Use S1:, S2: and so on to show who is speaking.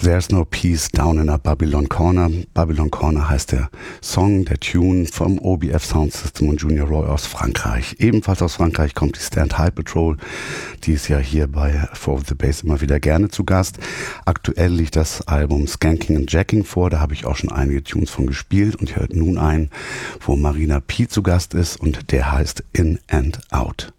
S1: There's No Peace Down in a Babylon Corner. Babylon Corner heißt der Song, der Tune vom OBF Sound System und Junior Roy aus Frankreich. Ebenfalls aus Frankreich kommt die Stand High Patrol. Die ist ja hier bei For the Bass immer wieder gerne zu Gast. Aktuell liegt das Album Skanking and Jacking vor. Da habe ich auch schon einige Tunes von gespielt und ihr hört nun einen, wo Marina P. zu Gast ist und der heißt In and Out.